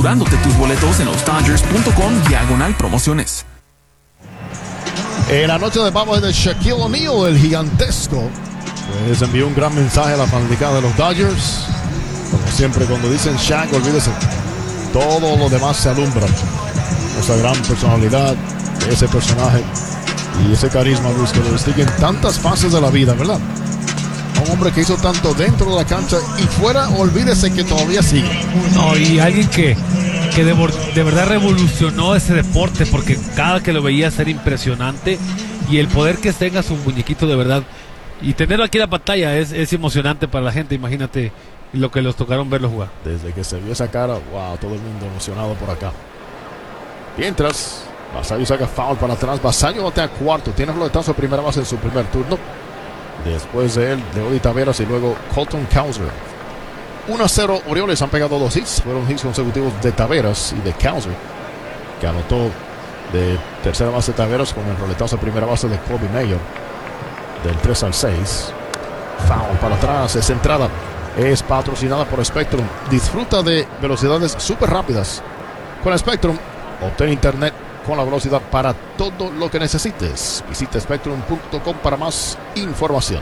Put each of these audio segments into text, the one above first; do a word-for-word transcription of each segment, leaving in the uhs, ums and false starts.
asegurándote tus boletos en losdodgers.com diagonal promociones. En la noche de pavo de Shaquille O'Neal, el gigantesco, pues envió un gran mensaje a la fanaticada de los Dodgers. Como siempre, cuando dicen Shaq, olvídese, todo lo demás se alumbra. Esa gran personalidad, ese personaje y ese carisma, Luis, que lo distinguen tantas fases de la vida, ¿verdad? Un hombre que hizo tanto dentro de la cancha y fuera, olvídese que todavía sigue. No, y alguien que, que de, de verdad revolucionó ese deporte, porque cada que lo veía ser impresionante, y el poder que tenga su muñequito de verdad, y tenerlo aquí en la pantalla es, es emocionante para la gente. Imagínate lo que los tocaron verlo jugar. Desde que se vio esa cara, wow, todo el mundo emocionado por acá. Mientras, Basayo saca foul para atrás. Basayo batea cuarto, tiene roletazo de primera base en su primer turno. Después de él, Leody Taveras y luego Colton Cowser. uno a cero, Orioles han pegado dos hits. Fueron hits consecutivos de Taveras y de Cowser, que anotó de tercera base Taveras con el roletazo de primera base de Kobe Mayer. Del tres al seis. Foul para atrás. Esa entrada es patrocinada por Spectrum. Disfruta de velocidades súper rápidas. Con Spectrum, obtén internet con la velocidad para todo lo que necesites. Visita spectrum punto com para más información.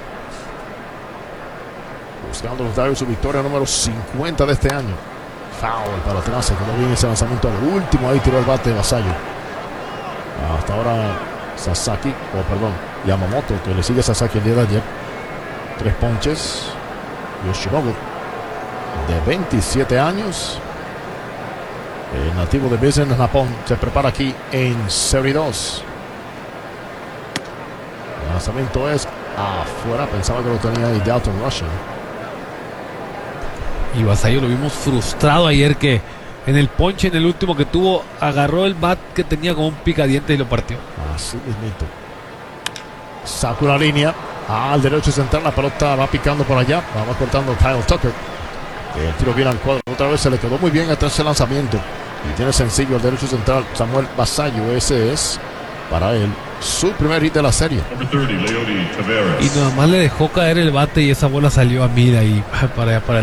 Buscando los Dodgers su victoria número cincuenta de este año. Foul para atrás. Se quedó bien ese lanzamiento al último. Ahí tiró el bate de Basayo. Hasta ahora Sasaki, o oh, perdón, Yamamoto, que le sigue a Sasaki el día de ayer. Tres ponches. Yoshinobu, de veintisiete años. El nativo de Bisen, Japón, se prepara aquí en Serie dos. El lanzamiento es afuera. Pensaba que lo tenía ahí Dalton Rushing. Y Basayo lo vimos frustrado ayer, que en el ponche, en el último que tuvo, agarró el bat que tenía como un picadiente y lo partió. Así mismito. Saca una línea al derecho central. La pelota va picando por allá. Vamos cortando Kyle Tucker. El tiro viene al cuadro. Otra vez se le quedó muy bien hasta ese lanzamiento. Y tiene sencillo al derecho central Samuel Basayo. Ese es para él su primer hit de la serie. Y nada más le dejó caer el bate y esa bola salió a mira y para, para